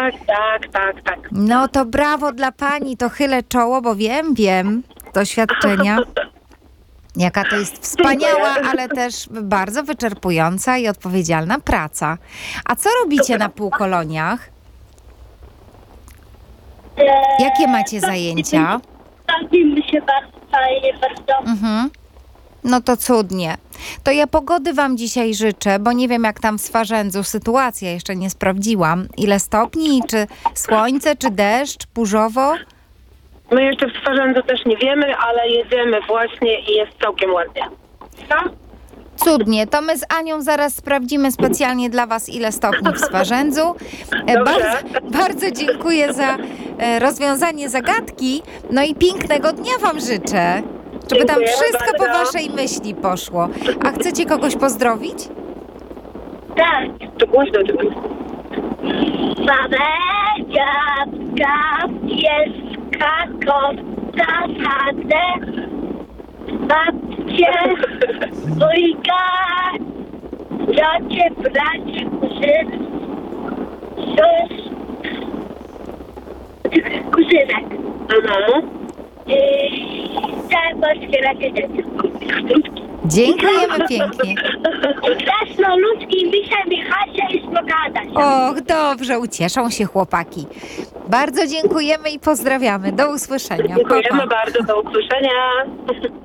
tak. No to brawo dla pani, to chylę czoło, bo wiem z doświadczenia, jaka to jest wspaniała, ale też bardzo wyczerpująca i odpowiedzialna praca. A co robicie na półkoloniach? Jakie macie zajęcia? Bawimy się bardzo fajnie, bardzo. Mhm. No to cudnie. To ja pogody wam dzisiaj życzę, bo nie wiem jak tam w Swarzędzu sytuacja, jeszcze nie sprawdziłam. Ile stopni, czy słońce, czy deszcz, burzowo? My jeszcze w Swarzędzu też nie wiemy, ale jedziemy właśnie i jest całkiem ładnie. No? Cudnie, to my z Anią zaraz sprawdzimy specjalnie dla was ile stopni w Swarzędzu. Dobrze. Bardzo dziękuję za rozwiązanie zagadki. No i pięknego dnia wam życzę. Żeby tam Dziękuję wszystko po bardzo. waszej myśli poszło. A chcecie kogoś pozdrowić? Tak. To głośno, tylko. Mamy dziadka, pieska, kota, tatę, babcię, wujka, ciocię, bracie, kuzynek. Mhm. Całe polskie radzie dzieciątków. Dziękujemy pięknie. Krasnoludki, Misia, Michasia i Smokada. Och, dobrze, ucieszą się chłopaki. Bardzo dziękujemy i pozdrawiamy. Do usłyszenia. Pa, pa. Dziękujemy bardzo, do usłyszenia.